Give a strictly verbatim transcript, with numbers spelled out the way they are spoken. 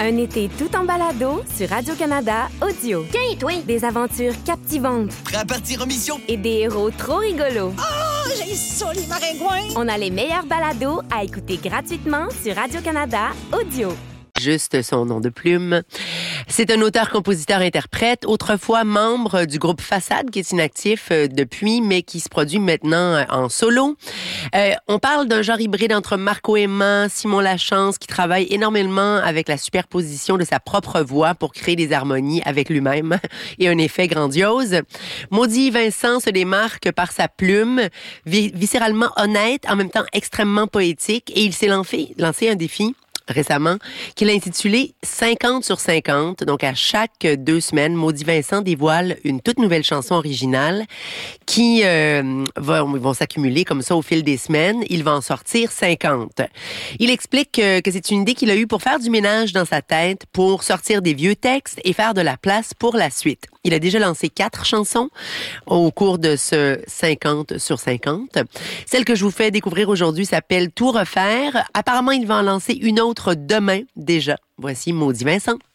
Un été tout en balado sur Radio-Canada Audio. Tiens, toi! Des aventures captivantes. Prêt à partir en mission? Et des héros trop rigolos. Oh, j'ai ça, les maringouins! On a les meilleurs balados à écouter gratuitement sur Radio-Canada Audio. Juste son nom de plume. C'est un auteur, compositeur, interprète, autrefois membre du groupe Façade, qui est inactif euh, depuis, mais qui se produit maintenant euh, en solo. Euh, on parle d'un genre hybride entre Marco Aimant, Simon Lachance, qui travaille énormément avec la superposition de sa propre voix pour créer des harmonies avec lui-même et un effet grandiose. Maudit Vincent se démarque par sa plume, vis- viscéralement honnête, en même temps extrêmement poétique, et il s'est lancé, lancé un défi récemment, qu'il a intitulé cinquante sur cinquante. Donc, à chaque deux semaines, Maudit Vincent dévoile une toute nouvelle chanson originale qui euh, va, vont s'accumuler comme ça au fil des semaines. Il va en sortir cinquante. Il explique que, que c'est une idée qu'il a eue pour faire du ménage dans sa tête, pour sortir des vieux textes et faire de la place pour la suite. Il a déjà lancé quatre chansons au cours de ce cinquante sur cinquante. Celle que je vous fais découvrir aujourd'hui s'appelle Tout refaire. Apparemment, il va en lancer une autre demain déjà. Voici Maudit Vincent.